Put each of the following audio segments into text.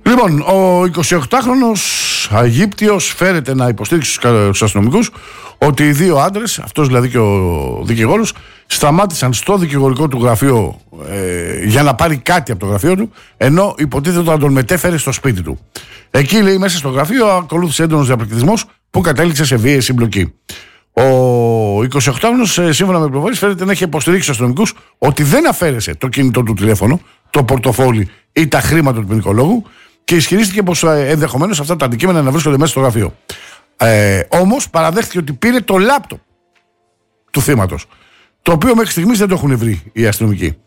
Λοιπόν, ο 28χρονος Αιγύπτιος φέρεται να υποστήριξει τους αστυνομικούς ότι οι δύο άντρες, αυτός δηλαδή και ο δικηγόρος, σταμάτησαν στο δικηγορικό του γραφείο για να πάρει κάτι από το γραφείο του, ενώ υποτίθεται να τον μετέφερε στο σπίτι του. Εκεί, λέει, μέσα στο γραφείο ακολούθησε έντονος διαπληκτισμός που κατέληξε σε βίαιη συμπλοκή. Ο 28χρονος, σύμφωνα με πληροφορίες, φαίνεται να έχει υποστηρίξει τους αστυνομικούς ότι δεν αφαίρεσε το κινητό του τηλέφωνο, το πορτοφόλι ή τα χρήματα του ποινικολόγου και ισχυρίστηκε πως ενδεχομένως αυτά τα αντικείμενα να βρίσκονται μέσα στο γραφείο. Όμως παραδέχτηκε ότι πήρε το λάπτοπ του θύματος, το οποίο μέχρι στιγμής δεν το έχουν βρει οι αστυνομικοί.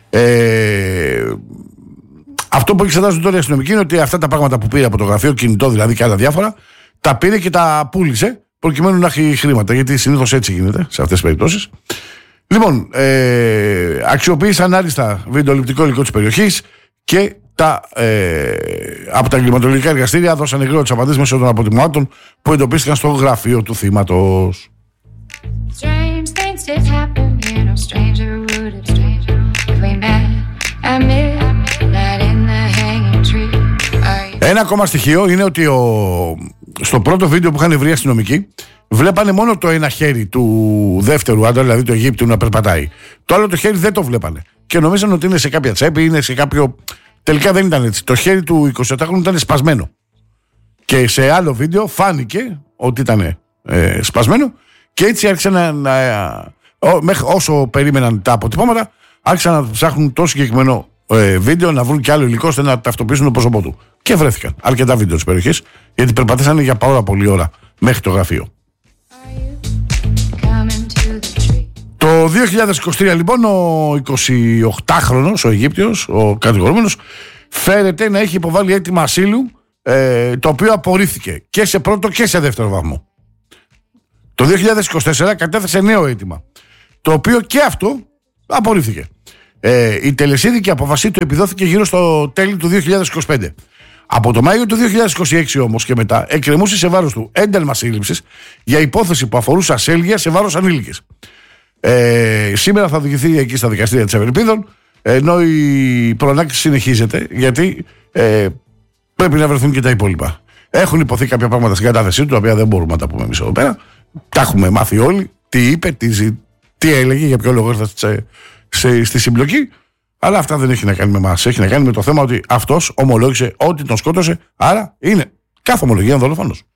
Αυτό που εξετάζουν τώρα οι αστυνομικοί είναι ότι αυτά τα πράγματα που πήρε από το γραφείο, κινητό δηλαδή και άλλα διάφορα, τα πήρε και τα πούλησε προκειμένου να έχει χρήματα, γιατί συνήθως έτσι γίνεται σε αυτές τις περιπτώσεις. Λοιπόν, αξιοποίησαν άριστα βιντεοληπτικό υλικό της περιοχής και από τα εγκληματολογικά εργαστήρια δώσαν γρήγορες απαντήσεις μέσω των αποτυπωμάτων που εντοπίστηκαν στο γραφείο του θύματος. Ένα ακόμα στοιχείο είναι ότι στο πρώτο βίντεο που είχαν βρει αστυνομικοί βλέπανε μόνο το ένα χέρι του δεύτερου άντρα, δηλαδή του Αιγύπτιου, να περπατάει. Το άλλο το χέρι δεν το βλέπανε και νομίζαν ότι είναι σε κάποια τσέπη, είναι σε κάποιο. Τελικά δεν ήταν έτσι. Το χέρι του 28χρονου ήταν σπασμένο. Και σε άλλο βίντεο φάνηκε ότι ήταν σπασμένο και έτσι άρχισαν όσο περίμεναν τα αποτυπώματα, άρχισαν να ψάχνουν το συγκεκριμένο βίντεο, να βρουν και άλλο υλικό ώστε να ταυτοποιήσουν το πρόσωπό του. Και βρέθηκαν αρκετά βίντεο της περιοχής, γιατί περπατήσανε για πάρα πολλή ώρα μέχρι το γραφείο. Το 2023 λοιπόν ο 28χρονος, ο Αιγύπτιος, ο κατηγορούμενος, φέρεται να έχει υποβάλει αίτημα ασύλου, το οποίο απορρίφθηκε και σε πρώτο και σε δεύτερο βαθμό. Το 2024 κατέθεσε νέο αίτημα, το οποίο και αυτό απορρίφθηκε. Η τελεσίδικη απόφαση του επιδόθηκε γύρω στο τέλη του 2025. Από το Μάιο του 2026 όμως και μετά εκκρεμούσε σε βάρος του ένταλμα σύλληψης για υπόθεση που αφορούσε ασέλγεια σε βάρος ανήλικης. Σήμερα θα οδηγηθεί εκεί στα δικαστήρια της Ευρυπίδων, ενώ η προανάκριση συνεχίζεται, γιατί πρέπει να βρεθούν και τα υπόλοιπα. Έχουν υποθεί κάποια πράγματα στην κατάθεσή του, τα οποία δεν μπορούμε να τα πούμε εμείς εδώ πέρα. Τα έχουμε μάθει όλοι, τι είπε, τι έλεγε, για ποιο λόγο ήρθε στη συμπλοκή. Αλλά αυτά δεν έχει να κάνει με εμάς. Έχει να κάνει με το θέμα ότι αυτός ομολόγησε ότι τον σκότωσε, άρα είναι κάθε ομολογία δολοφόνος.